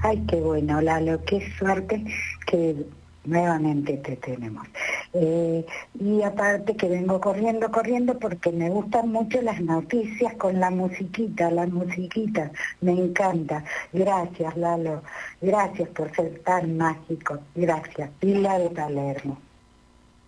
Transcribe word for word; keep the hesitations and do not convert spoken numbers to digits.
Ay, qué bueno, Lalo, qué suerte que nuevamente te tenemos. Eh, y aparte que vengo corriendo, corriendo porque me gustan mucho las noticias con la musiquita, la musiquita, me encanta. Gracias, Lalo, gracias por ser tan mágico, gracias. Pilar de Palermo.